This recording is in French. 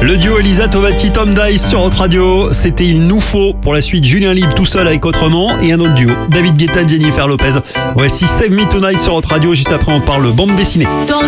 Le duo Elisa Tovati, Tom Dice sur Hot Radio. C'était Il nous faut. Pour la suite, Julien Libre tout seul avec Autrement. Et un autre duo, David Guetta, Jennifer Lopez. Voici Save Me Tonight sur Hot Radio. Juste après, on parle bande dessinée.